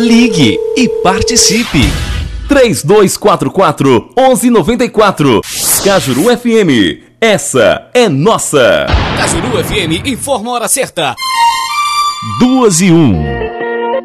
Ligue e participe. 3244-1194. Cajuru FM. Essa é nossa. Cajuru FM informa a hora certa. 2:01.